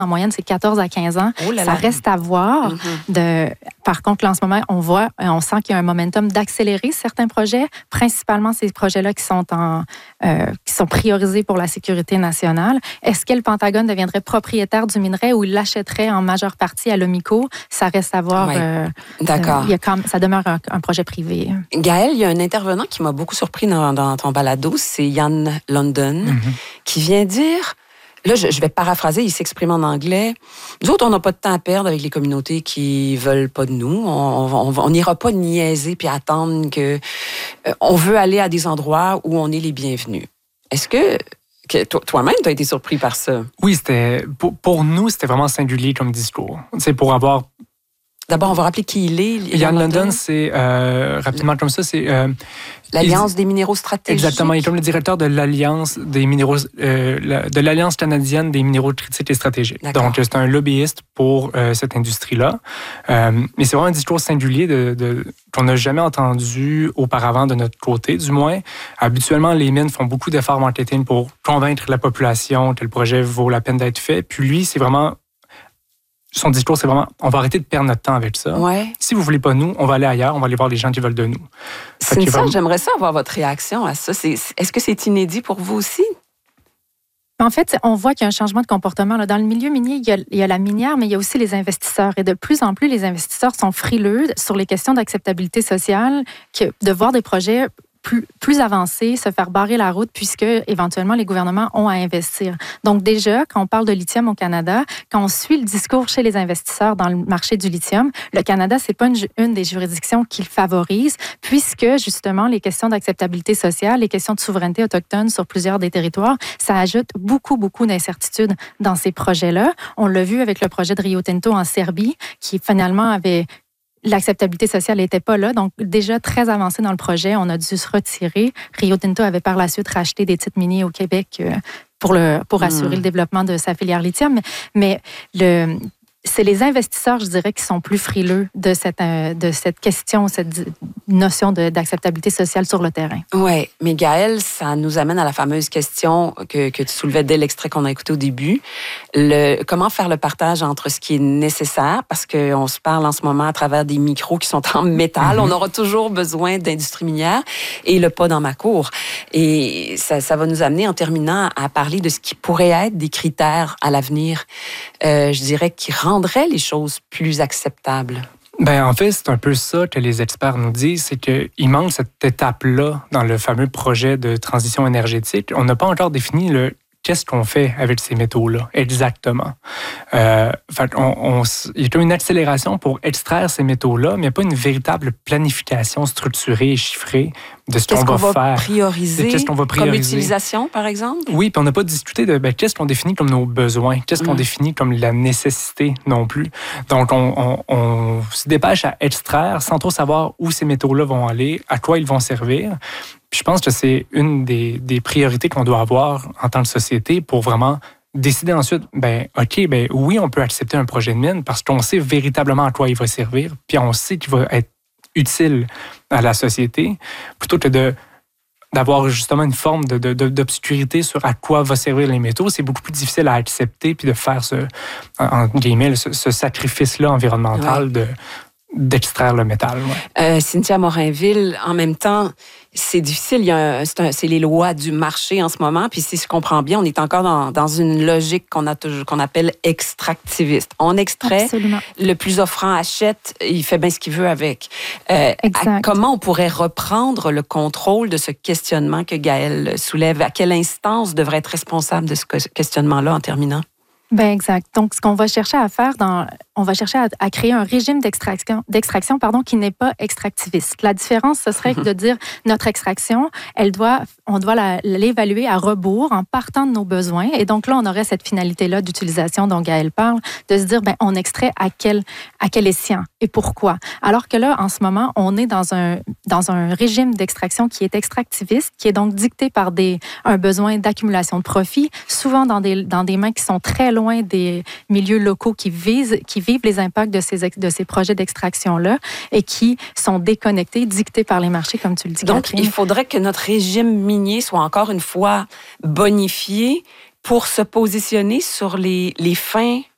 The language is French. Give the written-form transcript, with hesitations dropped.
En moyenne, c'est 14 à 15 ans. Oh là ça là. reste à voir. Par contre, là, en ce moment, on sent qu'il y a un momentum d'accélérer certains projets, principalement ces projets-là qui sont priorisés pour la sécurité nationale. Est-ce que le Pentagone deviendrait propriétaire du minerai ou il l'achèterait en majeure partie à l'Omico? Ça reste à voir. D'accord. Ça demeure un projet privé. Gaëlle, il y a un intervenant qui m'a beaucoup surpris dans ton balado, c'est Ian London, qui vient dire... Là, je vais paraphraser, il s'exprime en anglais. Nous autres, on n'a pas de temps à perdre avec les communautés qui veulent pas de nous. On n'ira pas niaiser puis attendre que... on veut aller à des endroits où on est les bienvenus. Est-ce que toi-même, tu as été surpris par ça? Oui, pour nous, c'était vraiment singulier comme discours. C'est pour avoir... D'abord, on va rappeler qui il est. Ian London, c'est, rapidement comme ça, c'est... L'Alliance des minéraux stratégiques. Exactement. Il est comme le directeur de l'Alliance des minéraux, de l'Alliance canadienne des minéraux critiques et stratégiques. D'accord. Donc, c'est un lobbyiste pour cette industrie-là. Mais c'est vraiment un discours singulier qu'on n'a jamais entendu auparavant de notre côté, du moins. Habituellement, les mines font beaucoup d'efforts marketing pour convaincre la population que le projet vaut la peine d'être fait. Puis lui, c'est vraiment... Son discours, c'est vraiment, on va arrêter de perdre notre temps avec ça. Ouais. Si vous voulez pas nous, on va aller ailleurs, on va aller voir les gens qui veulent de nous. C'est ça, j'aimerais ça avoir votre réaction à ça. Est-ce que c'est inédit pour vous aussi? En fait, on voit qu'il y a un changement de comportement. Dans le milieu minier, il y a la minière, mais il y a aussi les investisseurs. Et de plus en plus, les investisseurs sont frileux sur les questions d'acceptabilité sociale, de voir des projets plus avancés, se faire barrer la route puisque éventuellement les gouvernements ont à investir. Donc déjà, quand on parle de lithium au Canada, quand on suit le discours chez les investisseurs dans le marché du lithium, le Canada, c'est pas une des juridictions qu'il favorise puisque justement les questions d'acceptabilité sociale, les questions de souveraineté autochtone sur plusieurs des territoires, ça ajoute beaucoup d'incertitudes dans ces projets-là. On l'a vu avec le projet de Rio Tinto en Serbie qui finalement avait... L'acceptabilité sociale n'était pas là, donc déjà très avancé dans le projet, on a dû se retirer. Rio Tinto avait par la suite racheté des titres miniers au Québec pour assurer le développement de sa filière lithium. Mais c'est les investisseurs, je dirais, qui sont plus frileux de cette question, cette notion d'acceptabilité sociale sur le terrain. Oui, mais Gaëlle, ça nous amène à la fameuse question que tu soulevais dès l'extrait qu'on a écouté au début. Comment faire le partage entre ce qui est nécessaire, parce qu'on se parle en ce moment à travers des micros qui sont en métal, on aura toujours besoin d'industrie minière, et le pas dans ma cour. Et ça va nous amener, en terminant, à parler de ce qui pourrait être des critères à l'avenir, je dirais, qui rendrait les choses plus acceptables? En fait, c'est un peu ça que les experts nous disent, c'est qu'il manque cette étape-là dans le fameux projet de transition énergétique. On n'a pas encore défini qu'est-ce qu'on fait avec ces métaux-là, exactement. Il y a comme une accélération pour extraire ces métaux-là, mais il n'y a pas une véritable planification structurée et chiffrée de ce qu'on va faire. Qu'est-ce qu'on va prioriser? Comme utilisation, par exemple? Oui, puis on n'a pas discuté de qu'est-ce qu'on définit comme nos besoins, qu'est-ce qu'on définit comme la nécessité non plus. Donc, on se dépêche à extraire sans trop savoir où ces métaux-là vont aller, à quoi ils vont servir. Puis je pense que c'est une des priorités qu'on doit avoir en tant que société pour vraiment décider ensuite, oui, on peut accepter un projet de mine parce qu'on sait véritablement à quoi il va servir, puis on sait qu'il va être utile à la société, plutôt que d'avoir justement une forme d'obscurité sur à quoi va servir les métaux. C'est beaucoup plus difficile à accepter puis de faire ce sacrifice-là environnemental d'extraire le métal. Ouais. Cynthia Morinville, en même temps, c'est difficile. C'est les lois du marché en ce moment. Puis si je comprends bien, on est encore dans une logique qu'on appelle extractiviste. On extrait, Absolument. Le plus offrant achète, il fait bien ce qu'il veut avec. Comment on pourrait reprendre le contrôle de ce questionnement que Gaëlle soulève? À quelle instance devrait être responsable de ce questionnement-là en terminant? Exact. Donc, ce qu'on va chercher à faire, on va chercher à créer un régime d'extraction qui n'est pas extractiviste. La différence, ce serait de dire notre extraction, on doit l'évaluer à rebours en partant de nos besoins. Et donc là, on aurait cette finalité-là d'utilisation dont Gaëlle parle, de se dire, on extrait à quel escient et pourquoi. Alors que là, en ce moment, on est dans un régime d'extraction qui est extractiviste, qui est donc dicté par un besoin d'accumulation de profit, souvent dans des mains qui sont très loin des milieux locaux qui vivent les impacts de ces projets d'extraction-là et qui sont déconnectés, dictés par les marchés, comme tu le dis, Donc, Catherine. il faudrait que notre régime minier soit encore une fois bonifié pour se positionner sur les fins